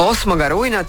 8. rujna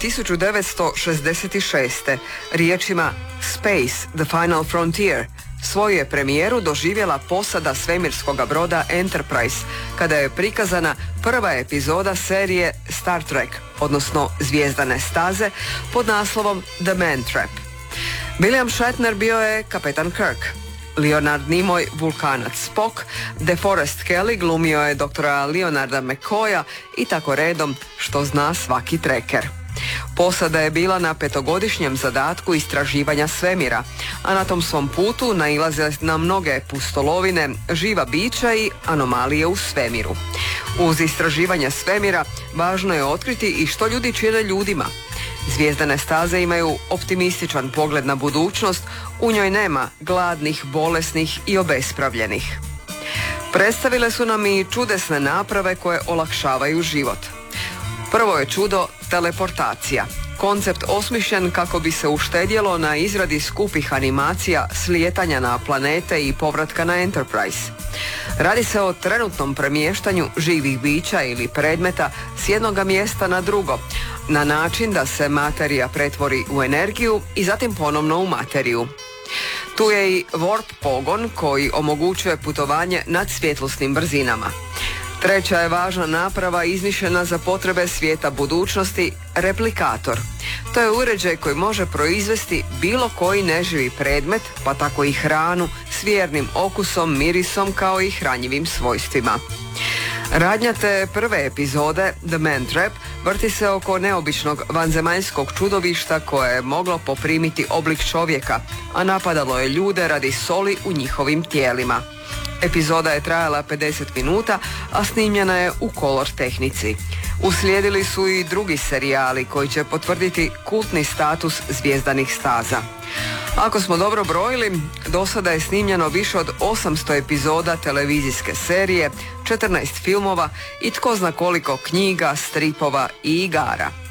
1966. riječima Space, the Final Frontier, svoju je premijeru doživjela posada svemirskog broda Enterprise, kada je prikazana prva epizoda serije Star Trek, odnosno Zvijezdane staze, pod naslovom The Man Trap. William Shatner bio je kapetan Kirk, Leonard Nimoy vulkanac Spock, DeForest Kelley glumio je doktora Leonarda McCoya i tako redom, što zna svaki treker. Posada je bila na 5-godišnjem zadatku istraživanja svemira, a na tom svom putu nailazile na mnoge pustolovine, živa bića i anomalije u svemiru. Uz istraživanje svemira važno je otkriti i što ljudi čine ljudima. Zvijezdane staze imaju optimističan pogled na budućnost, u njoj nema gladnih, bolesnih i obespravljenih. Predstavile su nam i čudesne naprave koje olakšavaju život. Prvo je čudo teleportacija. Koncept osmišljen kako bi se uštedjelo na izradi skupih animacija slijetanja na planete i povratka na Enterprise. Radi se o trenutnom premještanju živih bića ili predmeta s jednoga mjesta na drugo, na način da se materija pretvori u energiju i zatim ponovno u materiju. Tu je i warp pogon koji omogućuje putovanje nad svjetlosnim brzinama. Treća je važna naprava izmišljena za potrebe svijeta budućnosti, replikator. To je uređaj koji može proizvesti bilo koji neživi predmet, pa tako i hranu, s vjernim okusom, mirisom kao i hranjivim svojstvima. Radnja te prve epizode, The Man Trap, vrti se oko neobičnog vanzemaljskog čudovišta koje je moglo poprimiti oblik čovjeka, a napadalo je ljude radi soli u njihovim tijelima. Epizoda je trajala 50 minuta, a snimljena je u color tehnici. Uslijedili su i drugi serijali koji će potvrditi kultni status Zvijezdanih staza. Ako smo dobro brojili, do sada je snimljeno više od 800 epizoda televizijske serije, 14 filmova i tko zna koliko knjiga, stripova i igara.